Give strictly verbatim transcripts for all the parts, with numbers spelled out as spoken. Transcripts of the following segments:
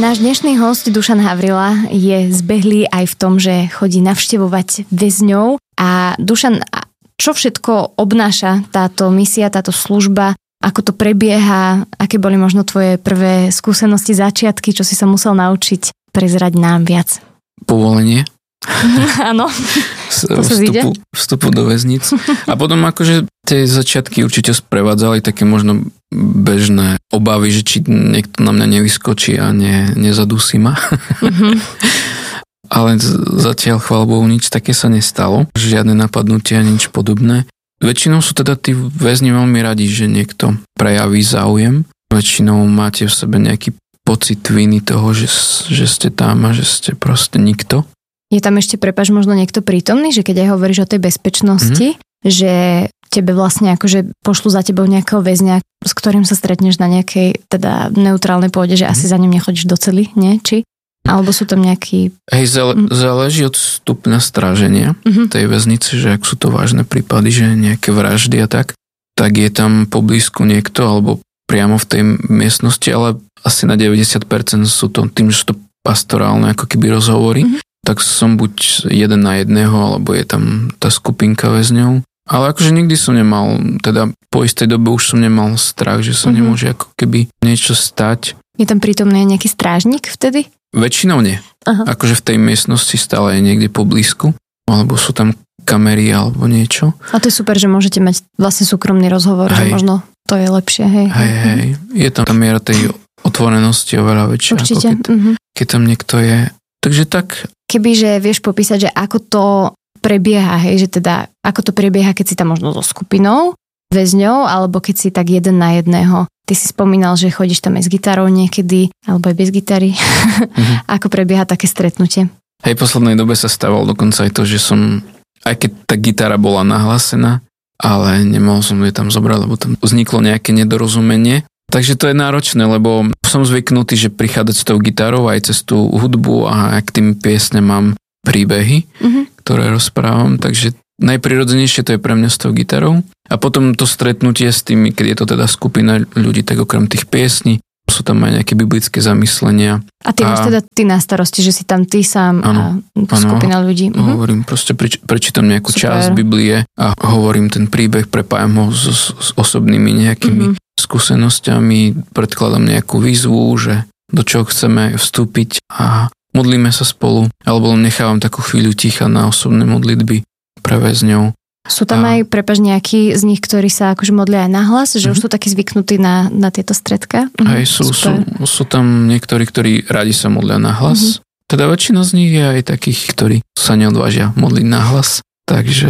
Náš dnešný host Dušan Havrila je zbehlý aj v tom, že chodí navštevovať väzňov. A Dušan, čo všetko obnáša táto misia, táto služba? Ako to prebieha? Aké boli možno tvoje prvé skúsenosti, začiatky? Čo si sa musel naučiť? Prezrať nám viac. Povolenie. Áno. Vstupu, vstupu do väznic. A potom akože tie začiatky určite sprevádzali také možno bežné obavy, že či niekto na mňa nevyskočí a ne, nezadusí ma. Mm-hmm. Ale zatiaľ, chvála Bohu, nič také sa nestalo. Žiadne napadnutia, nič podobné. Väčšinou sú teda tí väzni veľmi radi, že niekto prejaví záujem. Väčšinou máte v sebe nejaký pocit viny toho, že, že ste tam a že ste proste nikto. Je tam ešte, prepáč, možno niekto prítomný, že keď aj hovoríš o tej bezpečnosti, mm-hmm. že tebe vlastne akože pošlu za tebou nejakého väzňa, s ktorým sa stretneš na nejakej teda neutrálnej pôde, že mm-hmm. asi za ním nechodíš do cely, nie? Či? Alebo sú tam nejaký... Hej, zále, mm. záleží od stupňa stráženia mm-hmm. tej väznice, že ak sú to vážne prípady, že nejaké vraždy a tak, tak je tam poblízku niekto, alebo priamo v tej miestnosti, ale asi na deväťdesiat percent sú to, tým, že sú to pastorálne ako keby rozhovory, mm-hmm. tak som buď jeden na jedného, alebo je tam tá skupinka väzňov. Ale akože nikdy som nemal, teda po istej dobe už som nemal strach, že sa mm-hmm. nemôže ako keby niečo stať. Je tam prítomný nejaký strážnik vtedy? Väčšinou nie. Aha. Akože v tej miestnosti stále je niekde poblízku, alebo sú tam kamery alebo niečo. A to je super, že môžete mať vlastne súkromný rozhovor, hej. Že možno to je lepšie, hej. Hej, hej. Je tam tá miera tej otvorenosti oveľa väčšia. Určite. Ako keď, mm-hmm. keď tam niekto je. Takže tak. Kebyže vieš popísať, že ako to prebieha, hej, že teda ako to prebieha, keď si tam možno so skupinou väzňov, alebo keď si tak jeden na jedného. Ty si spomínal, že chodíš tam aj s gitarou niekedy, alebo aj bez gitary. Mm-hmm. Ako prebieha také stretnutie? Hej, v poslednej dobe sa stávalo dokonca aj to, že som, aj keď tá gitara bola nahlásená, ale nemohol som ju tam zobrať, lebo tam vzniklo nejaké nedorozumenie. Takže to je náročné, lebo som zvyknutý, že prichádzať s tou gitarou aj cez tú hudbu a k tým piesne mám príbehy, mm-hmm. ktoré rozprávam, takže najprirodzenejšie to je pre mňa s tou gitarou. A potom to stretnutie s tými, keď je to teda skupina ľudí, tak okrem tých piesní sú tam aj nejaké biblické zamyslenia. A ty a... máš teda ty na starosti, že si tam ty sám ano, a skupina ano, ľudí. Mhm. Hovorím, proste preč, prečítam nejakú Super. časť Biblie a hovorím ten príbeh, prepájam ho s, s osobnými nejakými mhm. skúsenosťami, predkladám nejakú výzvu, že do čoho chceme vstúpiť a modlíme sa spolu, alebo nechávam takú chvíľu ticha na osobné modlitby pre väzňov. Sú tam a... aj, prepáč, nejakí z nich, ktorí sa akože modlia aj nahlas, že mm-hmm. už sú takí zvyknutí na, na tieto stredka? Hej, sú, sú, sú tam niektorí, ktorí radi sa modlia nahlas. Mm-hmm. Teda väčšina z nich je aj takých, ktorí sa neodvážia modliť nahlas. Takže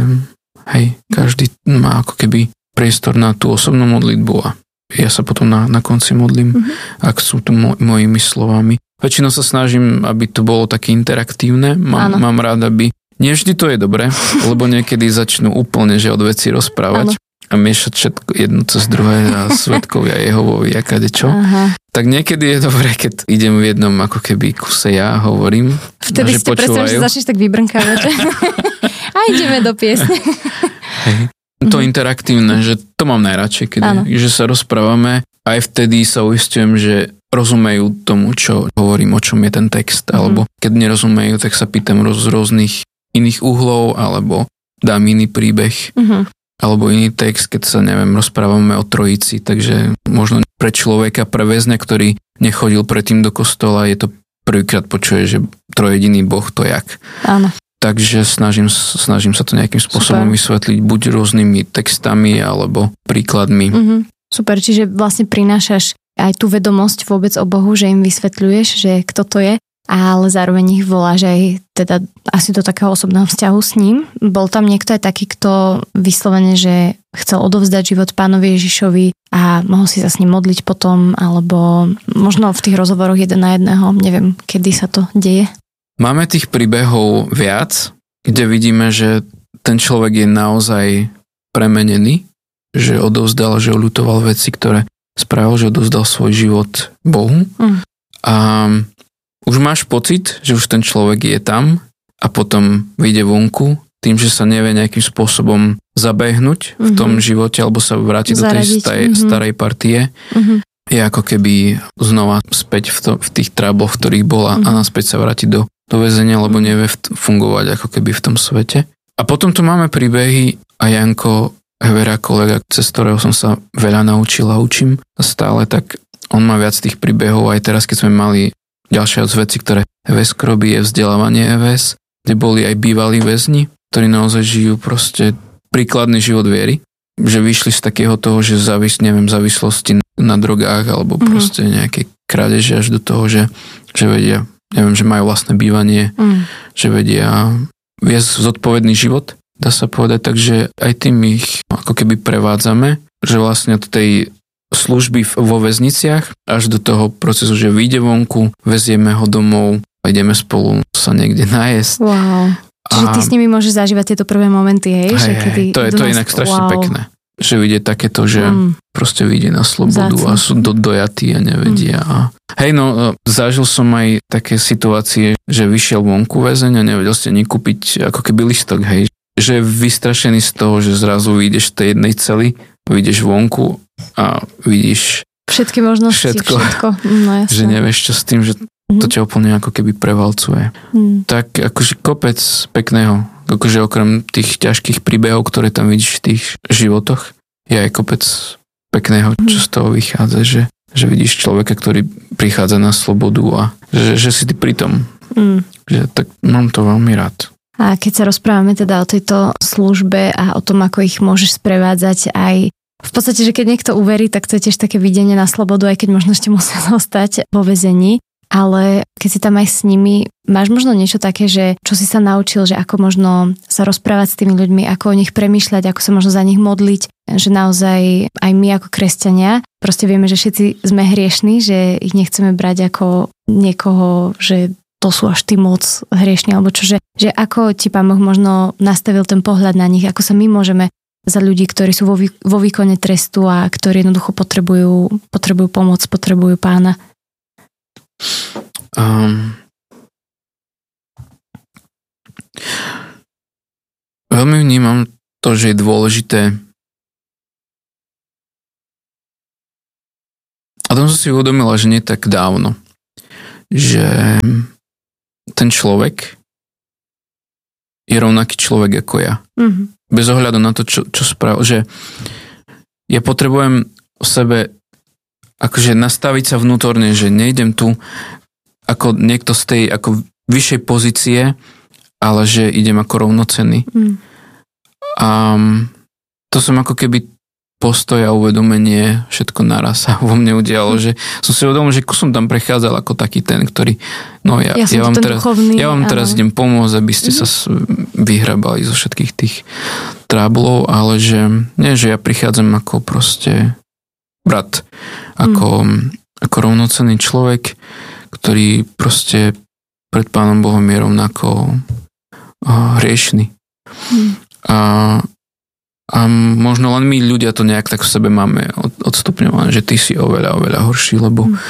hej, každý má ako keby priestor na tú osobnú modlitbu a ja sa potom na, na konci modlím, mm-hmm. ak sú tu mo- mojimi slovami. Väčšinou sa snažím, aby to bolo také interaktívne. Mám, mám rád, aby... Nie vždy to je dobré, lebo niekedy začnú úplne, že od veci rozprávať. Áno. A miešať všetko jedno cez druhé a svedkovia Jehovovi a kadečo. Aha. Tak niekedy je dobré, keď idem v jednom ako keby kuse ja hovorím. Vtedy si to predstavím, že začneš tak vybrnkávať. A ideme do piesne. Hej. To mhm. interaktívne, že to mám najradšej, keď je, že sa rozprávame. Aj vtedy sa uistujem, že rozumejú tomu, čo hovorím, o čom je ten text. Mhm. Alebo keď nerozumejú, tak sa pýtam z rôznych iných uhlov, alebo dám iný príbeh. Mhm. Alebo iný text, keď sa, neviem, rozprávame o trojici, takže možno pre človeka, pre väzňa, ktorý nechodil predtým do kostola, je to prvýkrát počuje, že trojediný Boh to jak. Áno. Takže snažím, snažím sa to nejakým spôsobom Super. vysvetliť, buď rôznymi textami, alebo príkladmi. Mhm. Super, čiže vlastne prinášaš aj tú vedomosť vôbec o Bohu, že im vysvetľuješ, že kto to je, ale zároveň ich voláš aj teda asi do takého osobného vzťahu s ním. Bol tam niekto aj taký, kto vyslovene, že chcel odovzdať život Pánovi Ježišovi a mohol si sa s ním modliť potom, alebo možno v tých rozhovoroch jeden na jedného, neviem, kedy sa to deje? Máme tých príbehov viac, kde vidíme, že ten človek je naozaj premenený, že odovzdal, že oľutoval veci, ktoré spravil, že odovzdal svoj život Bohu. Mm. A už máš pocit, že už ten človek je tam a potom vyjde vonku tým, že sa nevie nejakým spôsobom zabehnúť mm-hmm. v tom živote alebo sa vráti Zaradiť. do tej staj, mm-hmm. starej partie, mm-hmm. je ako keby znova späť v, to, v tých trábloch, v ktorých bola mm. a naspäť sa vrátiť do, do väzenia, lebo nevie fungovať ako keby v tom svete. A potom tu máme príbehy a Janko Hevera, kolega, cez ktorého som sa veľa naučil a učím stále, tak on má viac tých príbehov. Aj teraz, keď sme mali ďalšie veci, ktoré é vé es robí, je vzdelávanie é vé es, kde boli aj bývalí väzni, ktorí naozaj žijú proste príkladný život viery, že vyšli z takého toho, že závis, neviem, závislosti na drogách alebo mm. proste nejaké krádeže až do toho, že, že vedia, neviem, že majú vlastné bývanie, mm. že vedia viesť zodpovedný život, dá sa povedať, takže aj tým ich ako keby prevádzame, že vlastne od tej služby vo väzniciach až do toho procesu, že vyjde vonku, vezieme ho domov, ideme spolu sa niekde najesť. Wow. Čiže ty s nimi môžeš zažívať tieto prvé momenty, hej? hej, že kedy hej to je to je inak strašne wow. pekné. Že vidieť takéto, že mm. proste vyjde na slobodu Zácne. A sú do, dojatí a nevedia. Mm. A... Hej, no, zažil som aj také situácie, že vyšiel vonku väzeň a nevedel ste ani kúpiť ako keby listok, hej. Že je vystrašený z toho, že zrazu vyjdeš z tej jednej cely, vyjdeš vonku a vidíš všetky možnosti, všetko. všetko. No, že nevieš čo s tým, že mm-hmm. to ťa úplne ako keby prevalcuje. Mm. Tak akože kopec pekného, akože okrem tých ťažkých príbehov, ktoré tam vidíš v tých životoch, je aj kopec pekného, čo z toho vychádza, že, že vidíš človeka, ktorý prichádza na slobodu a že, že si ty pri tom. Mm. Že, tak mám to veľmi rád. A keď sa rozprávame teda o tejto službe a o tom, ako ich môžeš sprevádzať aj v podstate, že keď niekto uverí, tak to je tiež také videnie na slobodu, aj keď možno ešte musia zostať vo väzení. Ale keď si tam aj s nimi, máš možno niečo také, že čo si sa naučil, že ako možno sa rozprávať s tými ľuďmi, ako o nich premýšľať, ako sa možno za nich modliť, že naozaj aj my ako kresťania, proste vieme, že všetci sme hriešní, že ich nechceme brať ako niekoho, že to sú až tí moc hriešni, alebo čo, že, že ako ti Pán Boh možno nastavil ten pohľad na nich, ako sa my môžeme za ľudí, ktorí sú vo, vý, vo výkone trestu a ktorí jednoducho potrebujú, potrebujú pomoc, potrebujú Pána. Um, veľmi vnímam to, že je dôležité, a tom som si uvedomila, že nie tak dávno, že ten človek je rovnaký človek ako ja. Mm-hmm. Bez ohľadu na to, čo, čo spravil. Že ja potrebujem v sebe akože nastaviť sa vnútorne, že nejdem tu ako niekto z tej ako vyššej pozície, ale že idem ako rovnocenný. Mm. A to som ako keby postoj a uvedomenie všetko naraz sa vo mne udialo, že som si uvedomil, že som tam prechádzal ako taký ten, ktorý no ja, ja, ja vám teraz, duchovný, ja vám teraz idem pomôcť, aby ste mm-hmm. sa vyhrabali zo všetkých tých tráblov, ale že nie, že ja prichádzam ako proste brat, ako, mm. ako rovnocenný človek, ktorý proste pred Pánom Bohom je rovnako uh, hriešný. Mm. A A možno len my ľudia to nejak tak v sebe máme odstupňované, že ty si oveľa, oveľa horší, lebo mm.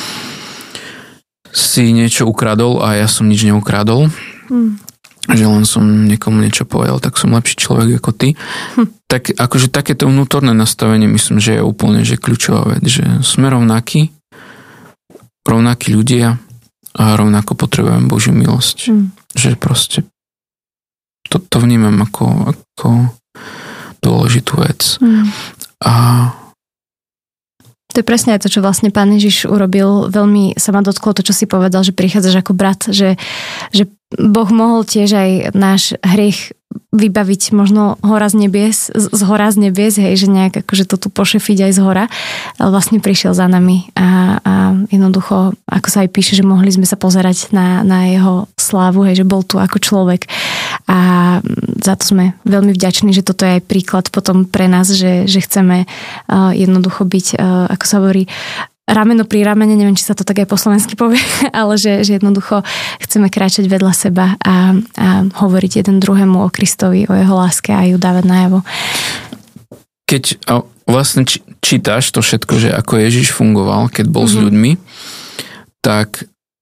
si niečo ukradol a ja som nič neukradol. Mm. Že len som niekomu niečo povedal, tak som lepší človek ako ty. Mm. Tak akože takéto vnútorné nastavenie myslím, že je úplne že kľúčová vec, že sme rovnakí, rovnakí ľudia a rovnako potrebujem Božiu milosť. Mm. Že proste to, to vnímam ako, ako dôležitú vec. Mm. A to je presne aj to, čo vlastne Pán Ježiš urobil. Veľmi sa ma dotklo to, čo si povedal, že prichádzaš ako brat, že, že Boh mohol tiež aj náš hriech vybaviť možno hora z nebies, z hora z nebies, hej, že nejak akože to tu pošefiť aj z hora. Ale vlastne prišiel za nami a, a jednoducho, ako sa aj píše, že mohli sme sa pozerať na, na jeho slávu, hej, že bol tu ako človek. A za to sme veľmi vďační, že toto je aj príklad potom pre nás, že, že chceme uh, jednoducho byť, uh, ako sa hovorí, rameno pri ramene, neviem, či sa to tak aj po slovensky povie, ale že, že jednoducho chceme kráčať vedľa seba a, a hovoriť jeden druhému o Kristovi, o jeho láske a ju dávať najavo. Keď vlastne čítaš to všetko, že ako Ježiš fungoval, keď bol mm-hmm. s ľuďmi, tak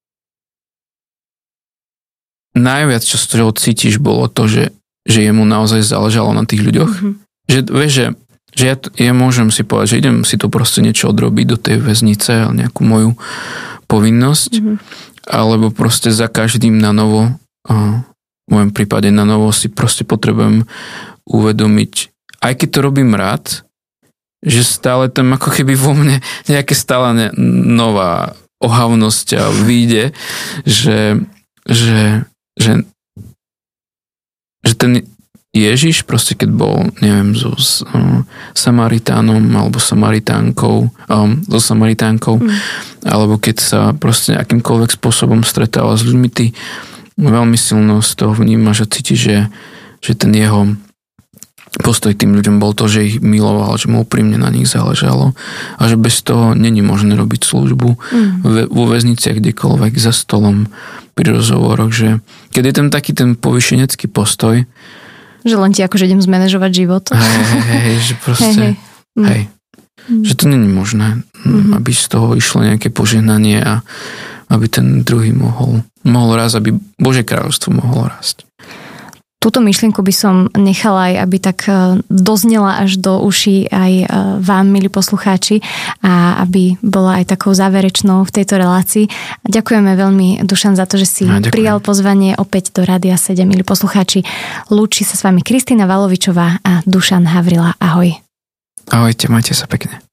najviac, čo z toho cítiš, bolo to, že, že jemu naozaj záležalo na tých ľuďoch. Mm-hmm. Že, vieš, že, že ja, ja môžem si povedať, že idem si to proste niečo odrobiť do tej väznice, nejakú moju povinnosť, mm-hmm. alebo proste za každým na novo, v mojom prípade na novo si proste potrebujem uvedomiť, aj keď to robím rád, že stále tam ako keby vo mne nejaké stále ne, nová ohavnosť a vyjde, že, že, že, že ten Ježiš proste keď bol, neviem, so um, Samaritánom alebo Samaritánkou, um, so Samaritánkou, mm. alebo keď sa proste akýmkoľvek spôsobom stretáva s ľuďmi, ty veľmi silno z toho vnímaš a cítiš, že, že ten jeho postoj tým ľuďom bol to, že ich miloval, že mu úprimne na nich záležalo a že bez toho není možné robiť službu mm. vo väzniciach kdekoľvek, za stolom, pri rozhovoroch, že keď je tam taký ten povyšenecký postoj, že len ti akože idem zmanéžovať život. Hej, hej, hej, že proste, hej, hej. hej mm. že to není možné, mm. aby z toho išlo nejaké požehnanie a aby ten druhý mohol, mohol rásť, aby Božie kráľovstvo mohlo rásť. Túto myšlienku by som nechala aj, aby tak doznela až do uší aj vám, milí poslucháči, a aby bola aj takou záverečnou v tejto relácii. Ďakujeme veľmi, Dušan, za to, že si no, prijal pozvanie opäť do Rádia sedem, milí poslucháči. Lúči sa s vami Kristína Valovičová a Dušan Havrila. Ahoj. Ahojte, majte sa pekne.